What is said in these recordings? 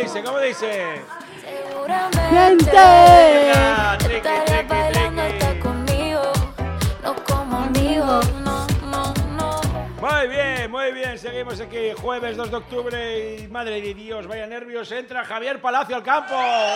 dice? ¿Cómo dice? ¡Gente! Venga, triqui, Estarías bailando triqui, hasta triqui. conmigo, no como amigos, no. Muy bien, seguimos aquí, jueves 2 de octubre y madre de Dios, vaya nervios, entra Javier Palacio al campo.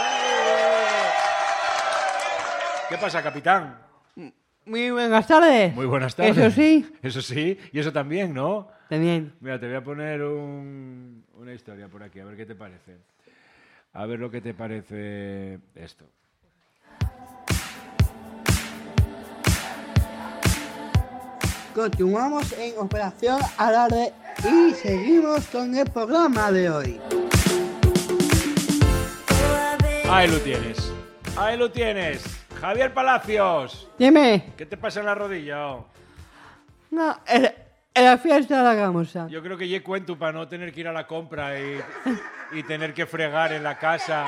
¿Qué pasa, capitán? Muy buenas tardes. Muy buenas tardes. Eso sí. Eso sí, y eso también, ¿no? También. Mira, te voy a poner una historia por aquí, a ver qué te parece. A ver lo que te parece esto. Continuamos en Operación Alarde y seguimos con el programa de hoy. Ahí lo tienes. Ahí lo tienes. Javier Palacios. Dime. ¿Qué te pasa en la rodilla? Oh? No, en la fiesta de la gamusa. Yo creo que ya cuento para no tener que ir a la compra y tener que fregar en la casa.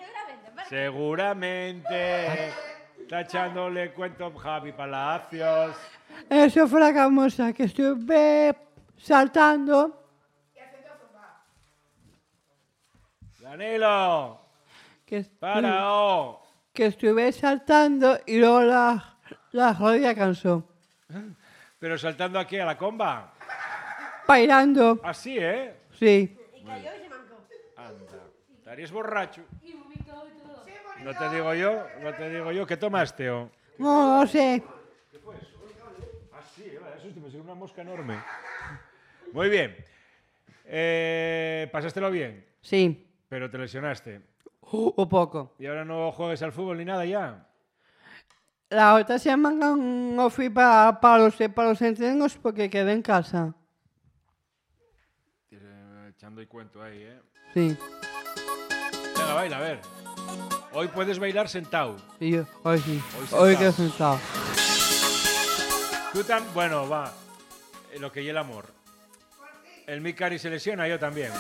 Seguramente. Está echándole cuento a Javi Palacios. Eso fue la gamusa que estuve saltando. Danilo. Para, oh. Que estuve saltando y luego la rodilla cansó. Pero saltando aquí a la comba. Bailando. Así, ¿eh? Sí. Anda. Estarías borracho. No te digo yo. ¿Qué tomaste, oh? No sé. Sí, eso me sirve una mosca enorme. Muy bien. ¿Pasástelo bien? Sí. Pero te lesionaste. Un poco. ¿Y ahora no juegues al fútbol ni nada ya? La otra semana no fui para los entrenos porque quedé en casa. Echando y cuento ahí, ¿eh? Sí. Venga, baila, a ver. Hoy puedes bailar sentado. Y yo, hoy sí. Hoy Hoy quedo sentado. Tú también. Bueno, va. Lo que y el amor. El Micari se lesiona, yo también.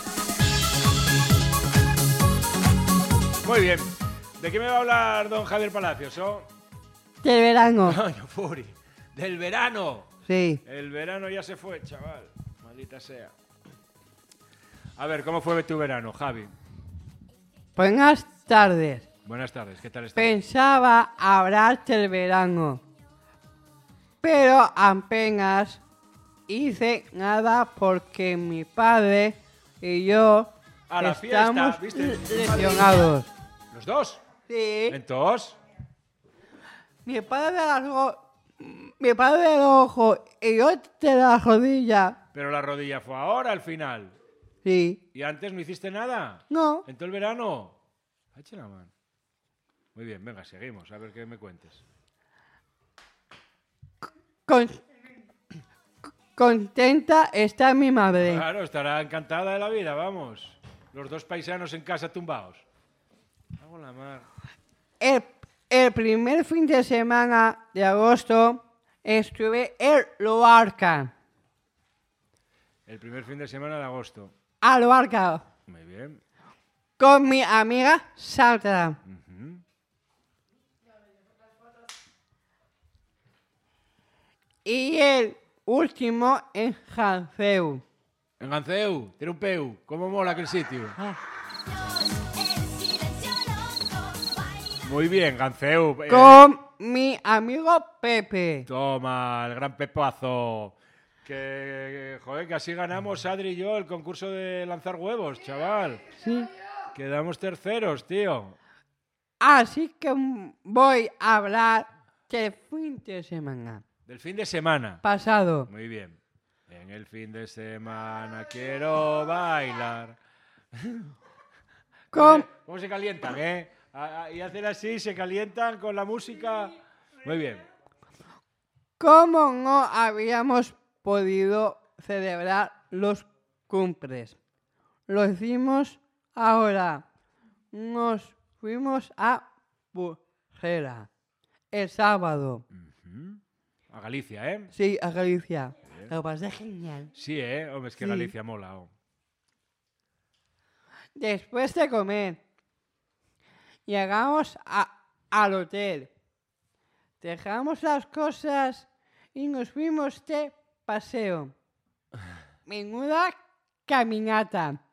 Muy bien. ¿De qué me va a hablar don Javier Palacios? ¿Oh? Del verano. Coño, Furi. Del verano. Sí. El verano ya se fue, chaval. Maldita sea. A ver, ¿cómo fue tu verano, Javi? Buenas tardes. Buenas tardes, ¿qué tal estás? Pensaba hablarte del verano, pero apenas hice nada porque mi padre y yo A la fiesta, estamos ¿viste? lesionados. ¿Los dos? Sí. ¿Entonces? Mi padre del ojo y yo de la rodilla. Pero la rodilla fue ahora, al final. Sí. ¿Y antes no hiciste nada? No. ¿En todo el verano? Eche la mano. Muy bien, venga, seguimos, a ver qué me cuentes. Contenta está mi madre. Claro, estará encantada de la vida, vamos. Los dos paisanos en casa tumbados. Hago la mar. El primer fin de semana de agosto estuve en Loarca. El primer fin de semana de agosto. A Loarca. Muy bien. Con mi amiga Sandra. Y el último en Janceu. En Ganceu, tiene un peu. ¿Cómo mola aquel sitio? Muy bien, Ganceu. Con mi amigo Pepe. Toma, el gran pepazo. Joder, que así ganamos Adri y yo el concurso de lanzar huevos, chaval. Sí. Quedamos terceros, tío. Así que voy a hablar del fin de semana. Del fin de semana. Pasado. Muy bien. En el fin de semana quiero bailar. ¿Cómo se calientan, eh? Y hacen así, se calientan con la música. Muy bien. ¿Cómo no habíamos podido celebrar los cumples? Lo hicimos ahora. Nos fuimos a Burjera el sábado. A Galicia, ¿eh? Sí, a Galicia. Lo pasé genial. Sí, ¿eh? Hombre, es que Sí. Galicia mola. Oh. Después de comer, llegamos al hotel. Dejamos las cosas y nos fuimos de paseo. Menuda caminata.